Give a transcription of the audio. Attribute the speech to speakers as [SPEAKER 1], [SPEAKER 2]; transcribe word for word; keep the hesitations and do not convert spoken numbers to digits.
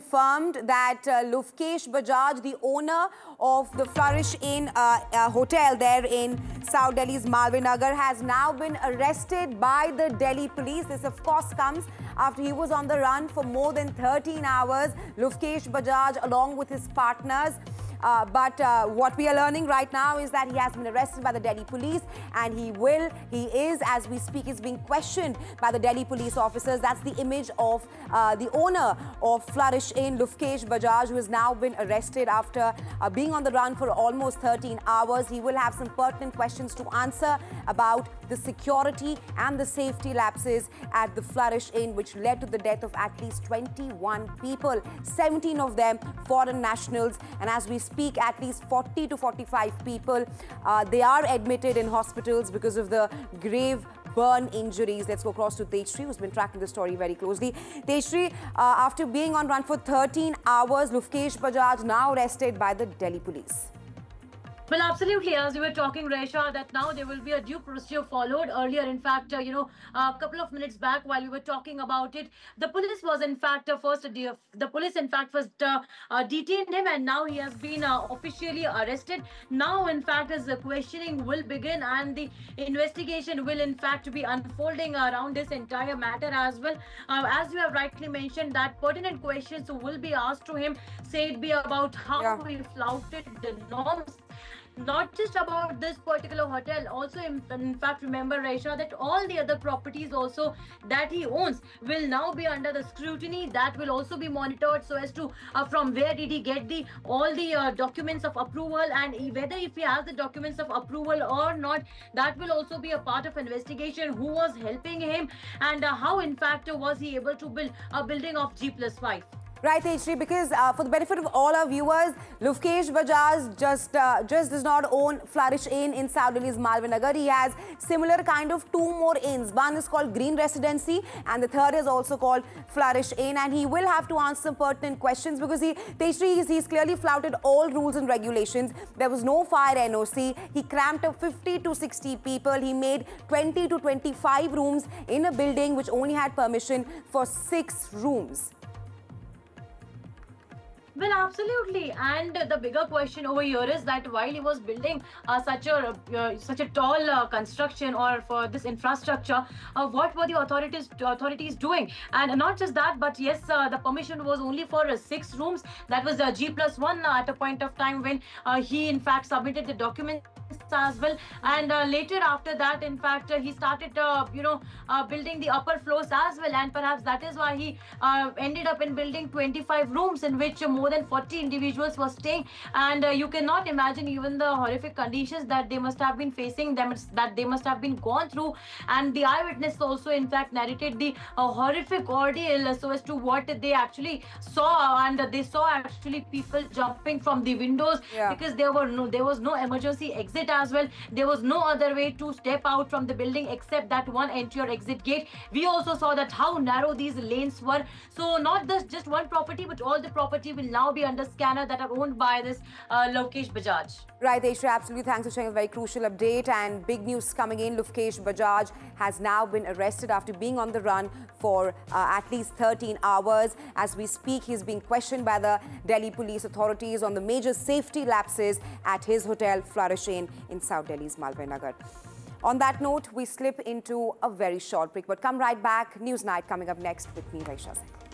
[SPEAKER 1] confirmed that uh, Lokesh Bajaj, the owner of the Flourish Inn uh, uh, hotel there in South Delhi's Malviya Nagar, has now been arrested by the Delhi police. This, of course, comes after he was on the run for more than thirteen hours. Lokesh Bajaj, along with his partners. Uh, but uh, what we are learning right now is that he has been arrested by the Delhi police, and he will, he is, as we speak, is being questioned by the Delhi police officers. That's the image of uh, the owner of Flourish Inn, Lokesh Bajaj, who has now been arrested after uh, being on the run for almost thirteen hours. He will have some pertinent questions to answer about the security and the safety lapses at the Flourish Inn, which led to the death of at least twenty-one people, seventeen of them foreign nationals. And as we speak, at least forty to forty-five people, uh, they are admitted in hospitals because of the grave burn injuries. Let's go across to Tejshri, who's been tracking the story very closely. Tejshri, uh, after being on run for thirteen hours, Lokesh Bajaj now arrested by the Delhi police.
[SPEAKER 2] Well, absolutely. As we were talking, Resha, that now there will be a due procedure followed. Earlier, in fact, uh, you know, a couple of minutes back while we were talking about it, the police was, in fact, uh, first, uh, the police, in fact, first uh, uh, detained him, and now he has been uh, officially arrested. Now, in fact, as the questioning will begin and the investigation will, in fact, be unfolding around this entire matter as well. Uh, as you have rightly mentioned, that pertinent questions will be asked to him, say it be about how yeah. he flouted the norms. Not just about this particular hotel, also in, in fact remember, Resha, that all the other properties also that he owns will now be under the scrutiny. That will also be monitored so as to uh, from where did he get the all the uh, documents of approval, and whether if he has the documents of approval or not, that will also be a part of investigation. Who was helping him, and uh, how in fact was he able to build a building of G plus five.
[SPEAKER 1] Right, Tejshri, because uh, for the benefit of all our viewers, Lokesh Bajaj just uh, just does not own Flourish Inn in South Delhi's Malviya Nagar. He has similar kind of two more inns. One is called Green Residency, and the third is also called Flourish Inn. And he will have to answer some pertinent questions because he, Tejshri, he's, he's clearly flouted all rules and regulations. There was no fire N O C. He cramped up fifty to sixty people. He made twenty to twenty-five rooms in a building which only had permission for six rooms.
[SPEAKER 2] Well, absolutely, and the bigger question over here is that while he was building uh, such a uh, such a tall uh, construction or for this infrastructure, uh, what were the authorities authorities doing? And not just that, but yes, uh, the permission was only for uh, six rooms. That was uh, G plus one uh, at a point of time when uh, he in fact submitted the documents as well, and uh, later after that, in fact, uh, he started uh, you know uh, building the upper floors as well, and perhaps that is why he uh, ended up in building twenty-five rooms in which uh, more than forty individuals were staying. And uh, you cannot imagine even the horrific conditions that they must have been facing, them that they must have been gone through. And the eyewitness also in fact narrated the uh, horrific ordeal uh, so as to what they actually saw, and uh, they saw actually people jumping from the windows yeah. because there were no there was no emergency exit as well. There was no other way to step out from the building except that one entry or exit gate. We also saw that how narrow these lanes were. So not just just one property, but all the property will now be under scanner that are owned by this uh, Lokesh Bajaj.
[SPEAKER 1] Right, Tejshri, absolutely. Thanks for sharing a very crucial update. And big news coming in. Lokesh Bajaj has now been arrested after being on the run for uh, at least thirteen hours. As we speak, he's being questioned by the Delhi police authorities on the major safety lapses at his hotel Flourish Inn in South Delhi's Malviya Nagar. On that note, we slip into a very short break, but come right back. News Night coming up next with me, Resha Singh.